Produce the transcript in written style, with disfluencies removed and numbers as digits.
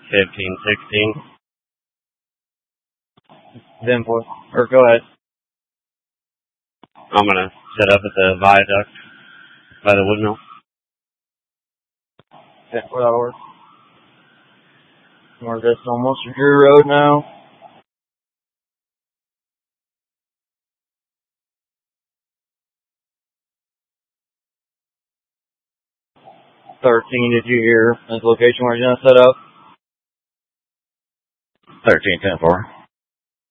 1516. 10-4. Or go ahead. I'm gonna set up at the viaduct by the windmill. 10-4, that'll work. We're just almost Drew Road now. Did you hear this location where you're gonna set up? 13, 10-4.